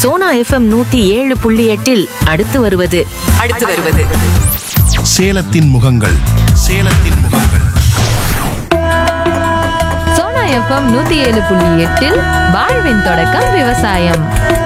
Sona FM 107.8 அடுத்து வருவது சேலத்தின் முகங்கள் சோனா எஃப்எம் 107.8 வாழ்வின் தொடக்கம் விவசாயம்.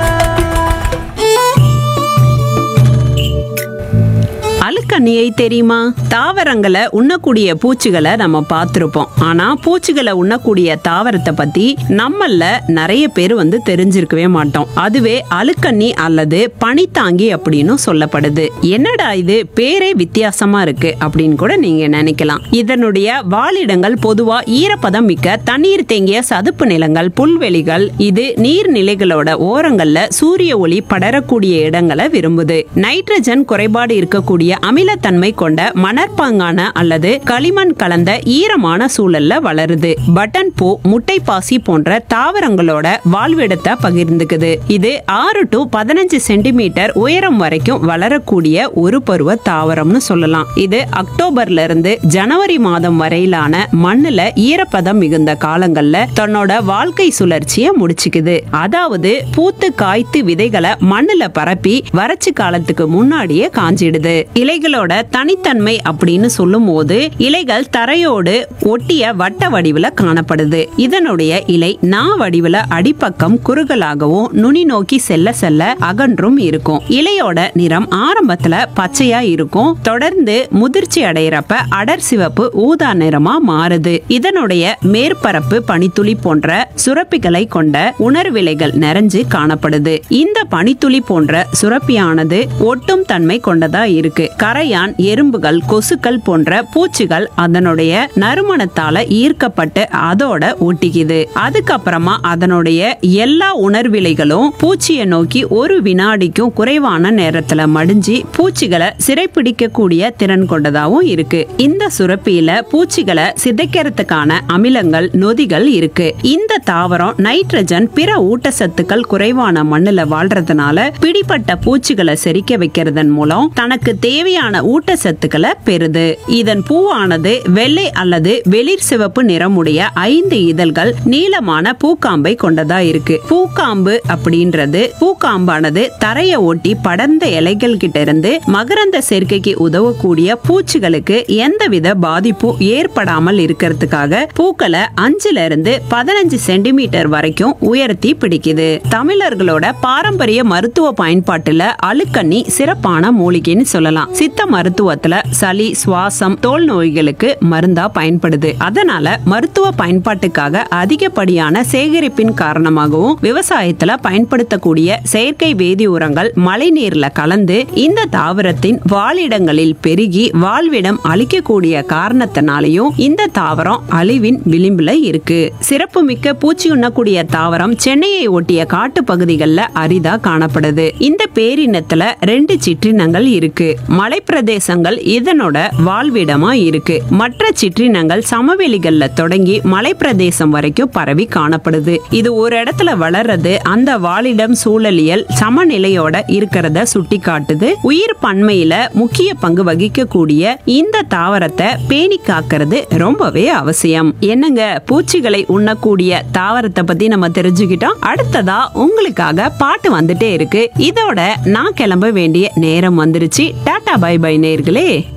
அழுக்கண்ணியை தெரியுமா? தாவரங்களை உண்ணக்கூடிய பூச்சிகளை நம்ம பார்த்திருப்போம். ஆனா பூச்சிகளை உண்ணக்கூடிய தாவரத்தை பத்தி நம்மள நிறைய பேர் தெரிஞ்சிருக்கவே மாட்டோம். அதுவே அழுக்கண்ணி அல்லது பனித்தாங்கி அப்படின்னு சொல்லப்படுது. என்னடா இது பேரே வித்தியாசமா இருக்கு அப்படின்னு கூட நீங்க நினைக்கலாம். இதனுடைய வாழிடங்கள் பொதுவா ஈரப்பதம் மிக்க தண்ணீர் தேங்கிய சதுப்பு நிலங்கள், புல்வெளிகள். இது நீர்நிலைகளோட ஓரங்கள்ல சூரிய ஒளி படரக்கூடிய இடங்களை விரும்புது. நைட்ரஜன் குறைபாடு இருக்கக்கூடிய அமிலத்தன்மை கொண்ட மணற்பாங்கான அல்லது களிமண் கலந்த ஈரமான சூழல்ல வளருது. பட்டன் பூ, முட்டை பாசி போன்ற தாவரங்களோட வாழ்விடத்தை பகிர்ந்துக்குது. இது 6 to 15 சென்டிமீட்டர் உயரம் வரைக்கும் வளரக்கூடிய ஒரு பருவ தாவரம்னு சொல்லலாம். இது அக்டோபர்ல இருந்து ஜனவரி மாதம் வரையிலான மண்ணுல ஈரப்பதம் மிகுந்த காலங்கள்ல தன்னோட வாழ்க்கை சுழற்சியை முடிச்சுக்குது. அதாவது பூத்து காய்த்து விதைகளை மண்ணுல பரப்பி வறட்சி காலத்துக்கு முன்னாடியே காஞ்சிடுது. இலைகளோட தனித்தன்மை அப்படின்னு சொல்லும் போது இலைகள் தரையோடு ஒட்டிய வட்ட வடிவுல காணப்படுது. இதனுடைய இலை நா வடிவுல அடிப்பக்கம் குறுகலாகவும் நுனி நோக்கி செல்ல செல்ல அகன்றும் இருக்கும். இலையோட நிறம் ஆரம்பத்துல பச்சையா இருக்கும். தொடர்ந்து முதிர்ச்சி அடைகிறப்ப அடர் சிவப்பு ஊதா நிறமா மாறுது. இதனுடைய மேற்பரப்பு பனித்துளி போன்ற சுரப்பிகளை கொண்ட உணர்விலைகள் நிறைஞ்சு காணப்படுது. இந்த பனித்துளி போன்ற சுரப்பியானது ஒட்டும் தன்மை கொண்டதா இருக்கு. கரையான், எறும்புகள், கொசுக்கள் போன்ற பூச்சிகள் அதனுடைய நறுமணத்தால ஈர்க்கப்பட்டு அதோட ஒட்டிக்குது. அதுக்கப்புறமா அதனுடைய எல்லா உணர்விலைகளும் பூச்சியை நோக்கி ஒரு வினாடிக்கும் குறைவான நேரத்துல மடிஞ்சு பூச்சிகளை சிறைப்பிடிக்கக்கூடிய திறன் கொண்டதாகவும் இருக்கு. இந்த சுரப்பியில பூச்சிகளை சிதைக்கிறதுக்கான அமிலங்கள், நொதிகள் இருக்கு. இந்த தாவரம் நைட்ரஜன், பிற ஊட்டச்சத்துக்கள் குறைவான மண்ணுல வாழ்றதுனால பிடிப்பட்ட பூச்சிகளை செரிக்க வைக்கிறதன் மூலம் தனக்கு தேவையான ஊட்டச்சத்துக்களை பெறுது. இதன் பூவானது வெள்ளை அல்லது வெளிர் சிவப்பு நிறமுடைய 5 இதழ்கள், நீளமான பூக்காம்பை கொண்டதா இருக்கு. பூக்காம்பு அப்படின்றது பூக்காம்பானது தரைய ஒட்டி படர்ந்த இலைகள் கிட்ட இருந்து மகரந்த சேர்க்கைக்கு உதவக்கூடிய பூச்சிகளுக்கு எந்தவித பாதிப்பு ஏற்படாமல் இருக்கிறதுக்காக பூக்களை 5 இருந்து 15 சென்டிமீட்டர் வரைக்கும் உயர்த்தி பிடிக்குது. தமிழர்களோட பாரம்பரிய மருத்துவ பயன்பாட்டுல அழுக்கண்ணி சிறப்பான மூலிகைன்னு சொல்லலாம். சித்த மருத்துவத்துல சளி, சுவாசம், தோல் நோய்களுக்கு மருந்தா பயன்படுது. அதனால மருத்துவ பயன்பாட்டுக்காக அதிகப்படியான சேகரிப்பின் காரணமாகவும் விவசாயத்துல பயன்படுத்தக்கூடிய செயற்கை வேதி உரங்கள் மழை நீர்ல கலந்து இந்த தாவரத்தின் வாழிடங்களில் பெருகி வாழ்விடம் அளிக்கக்கூடிய காரணத்தினாலையும் இந்த தாவரம் அழிவின் விளிம்புல இருக்கு. சிறப்பு மிக்க பூச்சி உண்ணக்கூடிய தாவரம் சென்னையை ஒட்டிய காட்டு பகுதிகளில் அரிதா காணப்படுது. இந்த பேரினத்துல 2 சிற்றினங்கள் இருக்கு. மலை பிரதேசங்கள் இதனோட வாழ்விடமா இருக்கு. மற்ற சிற்றினங்கள் சமவெளிகள்ல தொடங்கி மலை பிரதேசம் வரைக்கும் பரவி காணப்படுது. இது ஒரு இடத்துல வளர்றது அந்த வாழிடம் சூழலியல் சமநிலையோட இருக்கிறத சுட்டி காட்டுது. உயிர் பன்மையில முக்கிய பங்கு வகிக்கக்கூடிய இந்த தாவரத்தை பேணி காக்கிறது ரொம்பவே அவசியம். என்னங்க, பூச்சிகளை உண்ணக்கூடிய தாவரத்தை பத்தி நம்ம தெரிஞ்சுக்கிட்டோம். அடுத்ததா உங்களுக்காக பாட்டு வந்துட்டே இருக்கு. இதோட நான் கிளம்ப வேண்டிய நேரம் வந்துருச்சு. டாடா பை பை நேயர்களே.